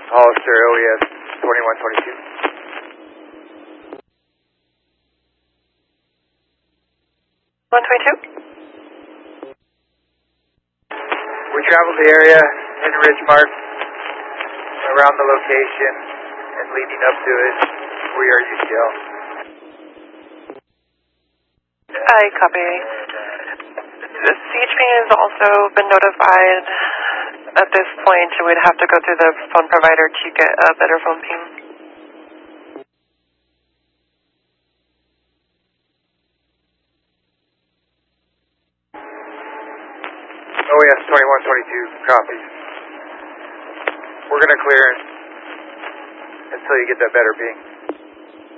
Hollister OES 2122. 122? We traveled the area in Ridgemark, around the location, and leading up to it. We are UCL. I copy. The CHP has also been notified. At this point, we'd have to go through the phone provider to get a better phone ping. OES 2122, copy. We're going to clear until you get that better ping.